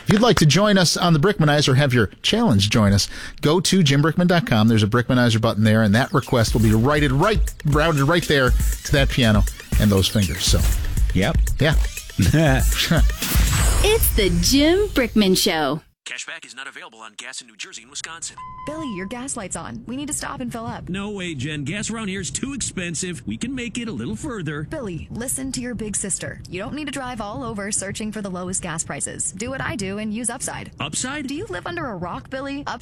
If you'd like to join us on the Brickmanizer, have your challenge join us, go to jimbrickman.com. There's a Brickmanizer button there, and that request will be routed right there to that piano and those fingers. So, yep. Yeah. It's the Jim Brickman Show. Cashback is not available on gas in New Jersey and Wisconsin. Billy, your gas light's on. We need to stop and fill up. No way, Jen. Gas around here is too expensive. We can make it a little further. Billy, listen to your big sister. You don't need to drive all over searching for the lowest gas prices. Do what I do and use Upside. Upside? Do you live under a rock, Billy? Upside